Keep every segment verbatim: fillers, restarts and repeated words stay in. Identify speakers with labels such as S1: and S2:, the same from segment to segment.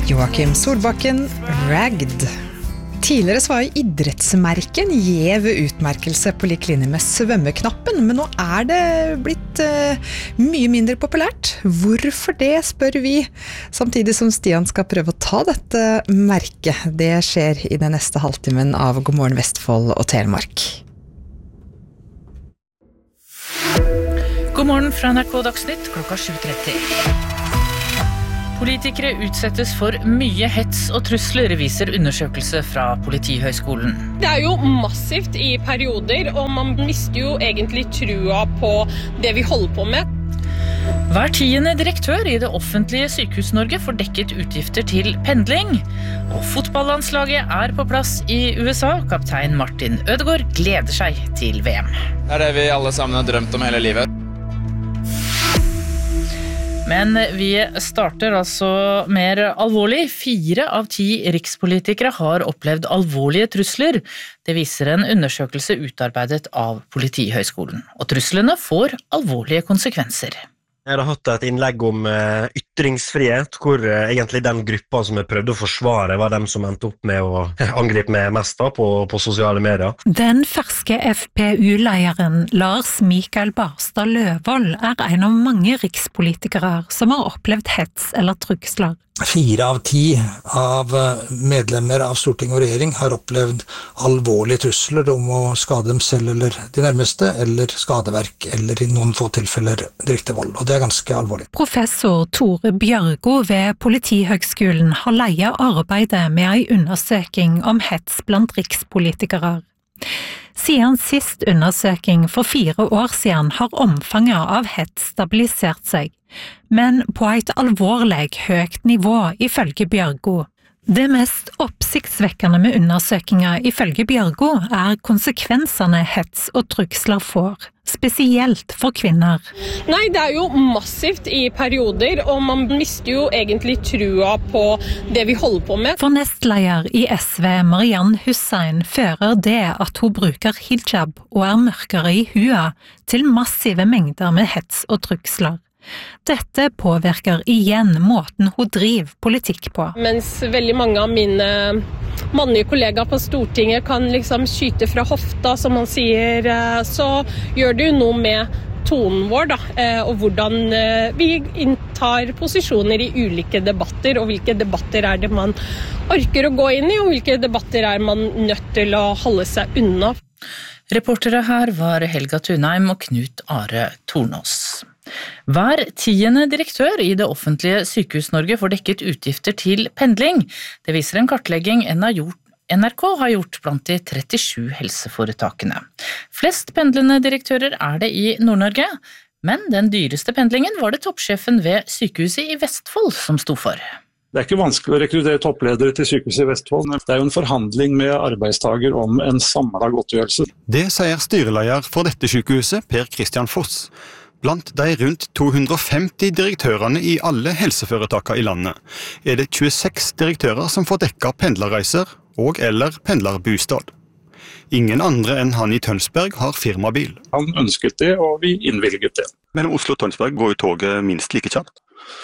S1: Joakim Solbakken, Ragged. Tidligere så var jo idrettsmerken gjev utmerkelse på lik linje med svømmeknappen, men nå er det blitt uh, mye mindre populært. Hvorfor det, spør vi, samtidig som Stian skal prøve å ta dette merket. Det skjer i den neste halvtimen av God morgen Vestfold og Telemark.
S2: God morgen fra N R K Dagsnytt klokka sju tretti. Politikere utsettes for mye hets og trusler, viser undersøkelse fra Politihøgskolen.
S3: Det er jo massivt i perioder, og man mister jo egentlig trua på det vi holder på med.
S2: Hver tiende direktør i det offentlige Sykehus-Norge får dekket utgifter til pendling. Og fotballandslaget er på plass i U S A. Kaptein Martin Ødegaard gleder seg til V M.
S4: Det er det vi alle sammen har drømt om hele livet.
S2: Men vi starter altså mer alvorlig. Fire av ti rikspolitikere har opplevd alvorlige trusler. Det viser en undersøkelse utarbeidet av Politihøgskolen. Og truslene får alvorlige konsekvenser.
S5: Jeg har hatt et innlegg om ytringsfrihet, hvor egentlig den gruppa som jeg prøvde å forsvare var dem som endte opp med å angripe meg mest da på, på sosiale medier.
S6: Den ferske F P U-lederen Lars Mikael Barstad Løvold er en av mange rikspolitikere som har opplevd hets eller trusler.
S7: Fire av ti av medlemmer av Storting og regjering har opplevd alvorlige trusler om å skade dem selv eller de nærmeste, eller skadeverk, eller i noen få tilfeller direkte vold, og det er ganske alvorlig.
S6: Professor Tore Bjørgo ved Politihøgskolen har ledet arbeidet med en undersøking om hets blant rikspolitikere. Siden sist undersøking for fire år siden har omfanget av hets stabilisert seg, men på et alvorlig høyt nivå ifølge Bjørgo. Det mest oppsiktsvekkende med undersøkinger ifølge Bjørgo er konsekvensene hets og trusler får, spesielt for kvinner.
S3: Nei, det er jo massivt i perioder, og man mister jo egentlig trua på det vi holder på med.
S6: For nestleder i S V, Marianne Hussein, fører det at hun bruker hijab og er mørkere i hua til massive mengder med hets og trusler. Dette påvirker igjen måten hun driver politikk på.
S3: Mens veldig mange av mine mannlige kollegaer på Stortinget kan liksom skyte fra hofta, som man sier, så gjør det jo noe med tonen vår, da, og hvordan vi inntar posisjoner i ulike debatter, og hvilke debatter er det man orker å gå inn i, og hvilke debatter er man nødt til å holde seg unna.
S2: Reportere her var Helga Thunheim og Knut Are Tornås. Hver tiende direktør i det offentlige Sykehus-Norge får dekket utgifter til pendling. Det viser en kartlegging N R K har gjort blant de trettisju helseforetakene. Flest pendlende direktører er det i Nord-Norge, men den dyreste pendlingen var det toppsjefen ved sykehuset i Vestfold som sto for.
S8: Det er ikke vanskelig å rekruttere toppledere til sykehuset i Vestfold. Det er jo en forhandling med arbeidstager om en samlet godtgjørelse.
S9: Det sier styreleder for dette sykehuset, Per Christian Foss. Blant de rundt to hundre og femti direktørene i alle helseforetakene i landet er det tjueseks direktører som får dekket pendlerreiser og eller pendlerbostad. Ingen andre enn han i Tønsberg har firmabil.
S8: Han ønsket det, og vi innvilget det.
S9: Mellom Oslo og Tønsberg går jo toget minst like kjapt.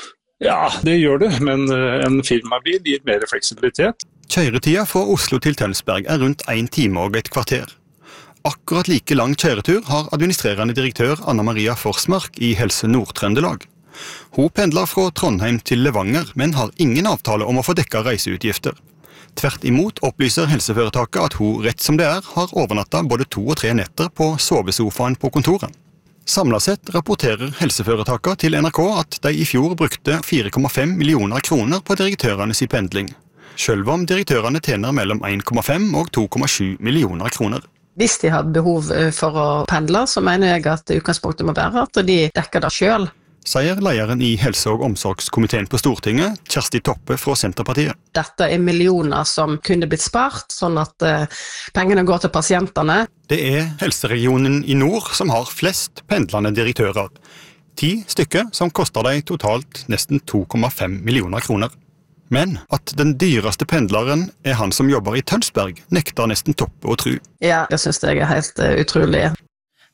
S8: Ja, det gjør det, men en firmabil gir mer fleksibilitet.
S9: Kjøretida fra Oslo til Tønsberg er rundt en time og et kvarter. Akkurat like lang kjøretur har administrerende direktør Anna Maria Forsmark i Helse Nord-Trøndelag. Hun pendler fra Trondheim til Levanger, men har ingen avtale om å få dekket reiseutgifter. Tvert imot opplyser helseforetaket at hun rett som det er har overnattet både to og tre netter på sovesofaen på kontoret. Samlet sett rapporterer helseforetaket til N R K at de i fjor brukte fire komma fem millioner kroner på direktørenes i pendling, selv om direktørene tjener mellom en komma fem og to komma sju millioner kroner.
S10: Hvis de har behov for å pendle, så mener jeg at utgangspunktet må være at de dekker det selv.
S9: Sier lederen i helse- og omsorgskomiteen på Stortinget, Kjersti Toppe fra Senterpartiet.
S10: Dette er millioner som kunne blitt spart, sånn at uh, pengene går til pasientene.
S9: Det er helseregionen i nord som har flest pendlende direktører. Ti stykker som koster deg totalt nesten to komma fem millioner kroner. Men at den dyreste pendleren er han som jobber i Tønsberg, nekter nesten Toppe å tro.
S10: Ja, det synes jeg er helt uh, utrolig.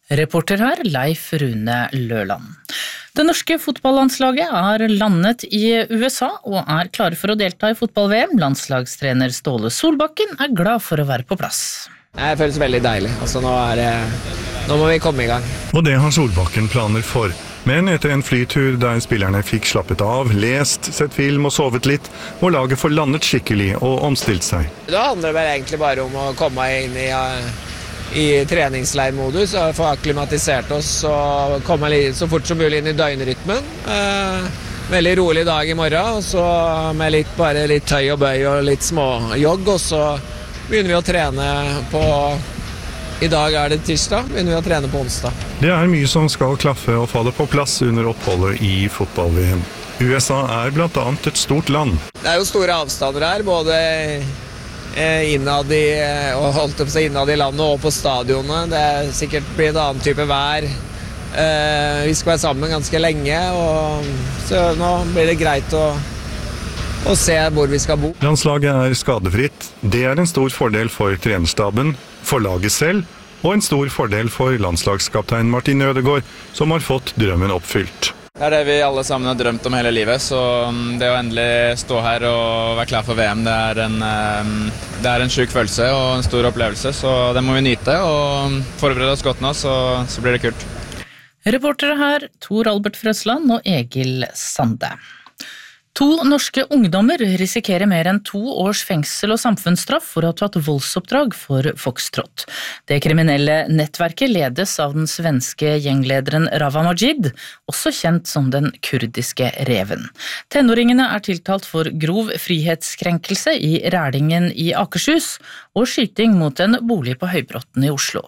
S2: Reporter her, Leif Rune Løland. Det norske fotballandslaget er landet i U S A og er klare for å delta i fotball-V M. Landslagstrener Ståle Solbakken er glad for å være på plass.
S11: Det føles veldig deilig. Altså, nå, er det, nå må vi komme i gang.
S12: Og det har Solbakken planer for. Men etter en flytur der spillerne fikk slappet av, lest, sett film og sovet litt, må laget få landet skikkelig og omstilt seg.
S11: Da handler det vel egentlig bare om å komme inn i, i treningsleirmodus og få akklimatisert oss og komme så fort som mulig inn i døgnrytmen. Eh, veldig rolig dag i morgen, og så med litt, bare litt tøy og bøy og litt småjogg, og så begynner vi å trene på... I dag er det tirsdag, begynner vi å trene på onsdag.
S12: Det er mye som skal klaffe og falle på plass under oppholdet i fotball-V M. U S A er blant annet et stort land.
S11: Det er jo store avstander her, både innad i, og holdt opp seg innad i landet og på stadionet. Det er sikkert blir en annen type vær. Vi skal være sammen ganske lenge, og så nå blir det greit å, å se hvor vi skal bo.
S12: Landslaget er skadefritt. Det er en stor fordel for trenerstaben, for laget selv, og en stor fordel for landslagskaptein Martin Ødegaard, som har fått drømmen oppfylt.
S4: Det er det vi alle sammen har drømt om hele livet, så det å endelig stå her og være klar for V M, det er en, det er en syk følelse og en stor opplevelse, så det må vi nyte og forberede oss godt nå, så, så blir det kult.
S2: Reportere her, Tor Albert Frøsland og Egil Sande. To norske ungdommer risikerer mer enn to års fengsel og samfunnsstraff for å ha tatt voldsoppdrag for Foxtrot. Det kriminelle nettverket ledes av den svenske gjenglederen Rawa Majid, også kjent som den kurdiske reven. Tenåringene er tiltalt for grov frihetskrenkelse i Rælingen i Akershus og skyting mot en bolig på Høybråten i Oslo.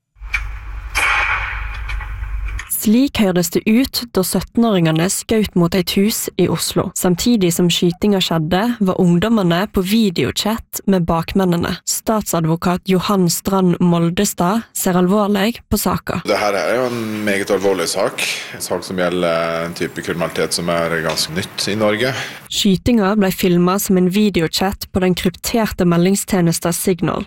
S13: Slik høres det ut da syttenåringene skjøt mot et hus i Oslo. Samtidig som skytinga skjedde, var ungdommene på videochat med bakmennene. Statsadvokat Johan Strand Moldestad ser alvorlig på saka.
S14: Dette er jo en meget alvorlig sak. En sak som gjelder en type kriminalitet som er ganske nytt i Norge.
S13: Skytinga ble filmet som en videochat på den krypterte meldingstjenesten Signal.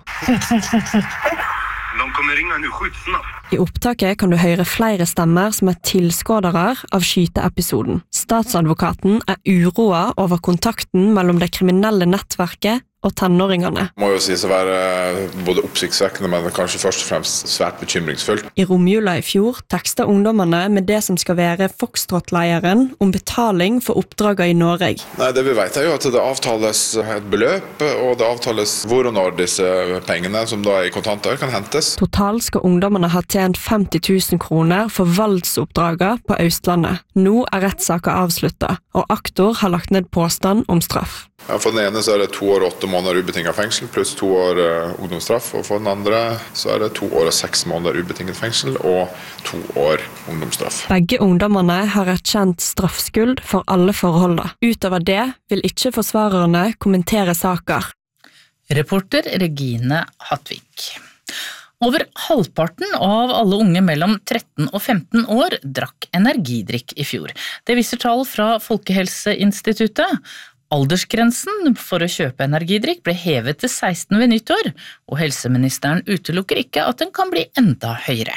S15: De kommer ringe nu, skjut snabbt.
S13: I opptaket kan du høre flere stemmer som er tilskådere av skyteepisoden. Statsadvokaten er uroa over kontakten mellom det kriminelle nettverket og tenåringene.
S14: Det må jo sies å være både oppsiktsvekkende, men kanskje først og fremst svært bekymringsfullt.
S13: I romjula i fjor tekstet ungdommene med det som skal være Foxtrot-leieren om betaling for oppdraget i Norge.
S14: Nei, det vi vet er jo at det avtales et beløp, og det avtales hvor og når disse pengene, som da er i kontanter, kan hentes.
S13: Totalt skal ungdommene ha tjent femti tusen kroner for voldsoppdraget på Østlandet. Nå er rettssaken avsluttet, og aktor har lagt ned påstand om straff.
S14: Ja, for den ene så er det to år og åtte måneder ubetinget fengsel, pluss to år uh, ungdomsstraff, og for den andre så er det to år og seks måneder ubetinget fengsel, og to år ungdomsstraff.
S13: Begge ungdommene har erkjent straffskyld for alle forholdene. Utover det vil ikke forsvarerne kommentere saker.
S2: Reporter Regine Hattvik. Over halvparten av alle unge mellom tretten og femten år drakk energidrikk i fjor. Det viser tall fra Folkehelseinstituttet. Aldersgrensen for å kjøpe energidrikk ble hevet til seksten ved nyttår, og helseministeren utelukker ikke at den kan bli enda høyere.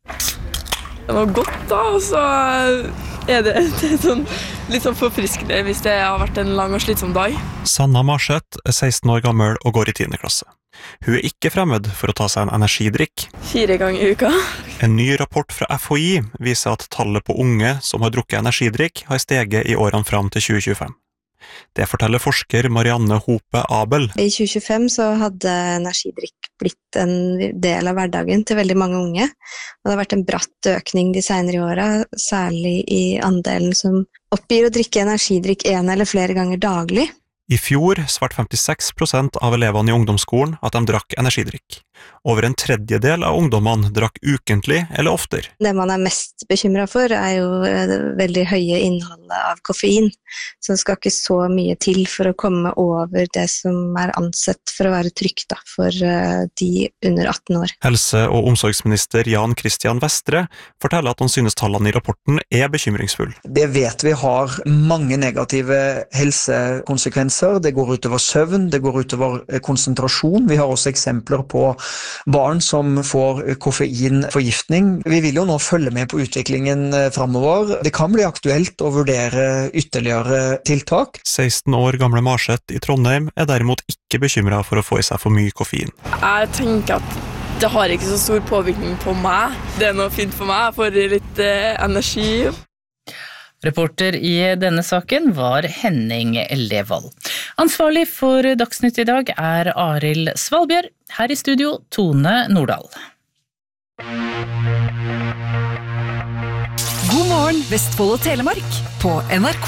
S16: Det var godt da, og så er det, det er sånn, litt sånn forfriskende hvis det har vært en lang og slitsom dag.
S17: Sanna Marseth er seksten år gammel og går i tiende klasse. Hun er ikke fremmed for å ta seg en energidrikk.
S16: Fire ganger i uka.
S17: En ny rapport fra F H I viser at tallet på unge som har drukket energidrikk har steget i årene fram til tjue tjuefem. Det forteller forsker Marianne Hope Abel.
S18: I tjue tjuefem så hadde energidrikk blitt en del av hverdagen til veldig mange unge. Og det har vært en bratt økning de senere årene, særlig i andelen som oppgir å drikke energidrikk en eller flere ganger daglig.
S17: I fjor svarte femtiseks prosent av elevene i ungdomsskolen at de drakk energidrikk. Over en tredjedel av ungdommene drakk ukentlig eller oftere.
S18: Det man er mest bekymret for er jo det veldig høye innholdet av koffein, så det skal ikke så mye til for å komme over det som er ansett for å være trygt da, for de under atten år.
S17: Helse- og omsorgsminister Jan Christian Vestre forteller at han synes tallene i rapporten er bekymringsfulle.
S19: Det vet vi har mange negative helsekonsekvenser. Det går utover søvn, det går utover konsentrasjon. Vi har også eksempler på barn som får koffeinforgiftning. Vi vil jo nå følge med på utviklingen fremover. Det kan bli aktuelt å vurdere ytterligere tiltak.
S17: seksten år gamle Marseth i Trondheim er derimot ikke bekymret for å få i seg for mye koffein.
S16: Jeg tenker at det har ikke så stor påvirkning på meg. Det er noe fint for meg, jeg får litt eh, energi.
S2: Reporter i denne saken var Henning Levold. Ansvarlig for Dagsnytt i dag er Arild Svalbjørg. Her i studio, Tone Nordahl.
S15: God morgen, Vestfold og Telemark på N R K.